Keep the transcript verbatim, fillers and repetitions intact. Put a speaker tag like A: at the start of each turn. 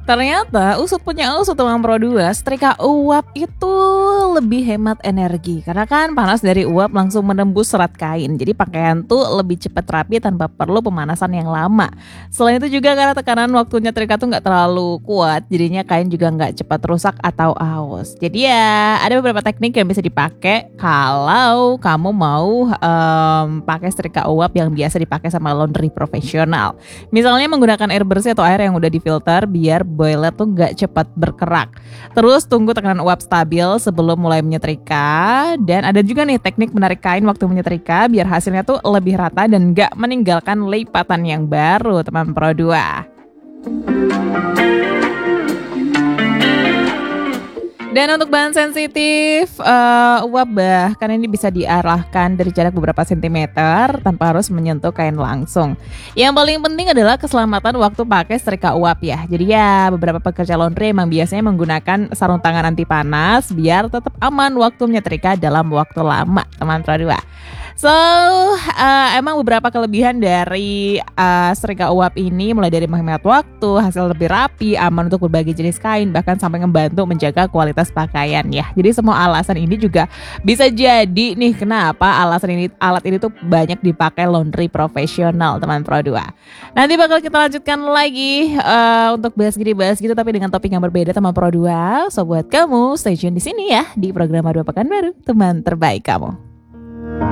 A: Ternyata usut punya usut teman Pro dua, setrika uap itu lebih hemat energi. Karena kan panas dari uap langsung menembus serat kain. Jadi pakaian tuh lebih cepat rapi tanpa perlu pemanasan yang lama. Selain itu juga karena tekanan waktu nyetrika tuh nggak terlalu kuat, jadinya kain juga nggak cepat rusak atau aus. Jadi ya ada beberapa teknik yang bisa dipakai kalau kamu mau um, pakai setrika uap yang biasa dipakai sama laundry profesional. Misalnya menggunakan air bersih atau air yang udah difilter biar boiler tuh nggak cepat berkerak. Terus tunggu tekanan uap stabil sebelum mulai menyetrika. Dan ada juga nih teknik menarik kain waktu menyetrika biar hasilnya tuh lebih rata dan nggak meninggalkan lipatan yang baru teman Pro dua. Dan untuk bahan sensitif, uh, uap bahkan ini bisa diarahkan dari jarak beberapa sentimeter tanpa harus menyentuh kain langsung. Yang paling penting adalah keselamatan waktu pakai setrika uap ya. Jadi ya beberapa pekerja laundry emang biasanya menggunakan sarung tangan anti panas biar tetap aman waktu menyetrika dalam waktu lama teman Pro dua. So, uh, emang beberapa kelebihan dari uh, setrika uap ini mulai dari menghemat waktu, hasil lebih rapi, aman untuk berbagai jenis kain, bahkan sampai membantu menjaga kualitas pakaian ya. Jadi semua alasan ini juga bisa jadi nih kenapa alasan ini alat ini tuh banyak dipakai laundry profesional teman Pro dua. Nanti bakal kita lanjutkan lagi uh, untuk bahas gini bahas gitu tapi dengan topik yang berbeda teman Pro dua. So buat kamu stay tune di sini ya di program Dua Pekan Baru, teman terbaik kamu.